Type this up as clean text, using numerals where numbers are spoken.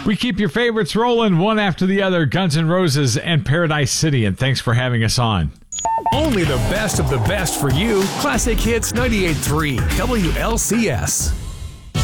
We keep your favorites rolling one after the other, Guns N' Roses and Paradise City, and thanks for having us on. Only the best of the best for you. Classic Hits 98.3 WLCS.